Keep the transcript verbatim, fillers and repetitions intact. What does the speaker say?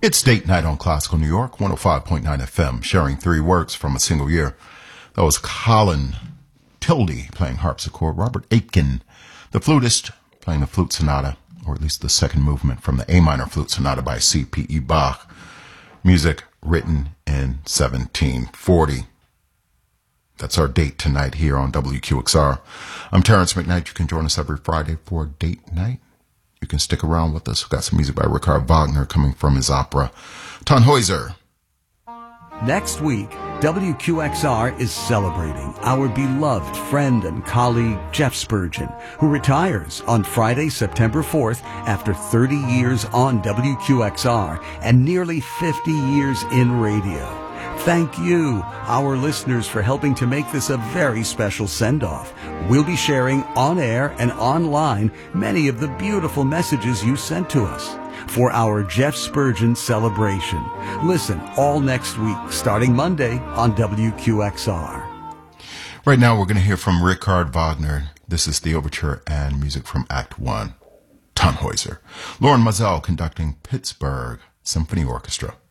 It's date night on Classical New York, one oh five point nine F M, sharing three works from a single year. That was Colin Tildy playing harpsichord, Robert Aitken, the flutist, playing the flute sonata, or at least the second movement from the A minor flute sonata by C P E Bach. Music written in seventeen forty. That's our date tonight here on W Q X R. I'm Terrence McKnight. You can join us every Friday for date night. You can stick around with us. We've got some music by Richard Wagner coming from his opera, Tannhäuser. Next week, W Q X R is celebrating our beloved friend and colleague Jeff Spurgeon, who retires on Friday, September fourth after thirty years on W Q X R and nearly fifty years in radio. Thank you, our listeners, for helping to make this a very special send-off. We'll be sharing on air and online many of the beautiful messages you sent to us for our Jeff Spurgeon celebration. Listen all next week, starting Monday on W Q X R. Right now, we're going to hear from Richard Wagner. This is the overture and music from Act One, Tannhäuser. Lauren Mazel conducting Pittsburgh Symphony Orchestra.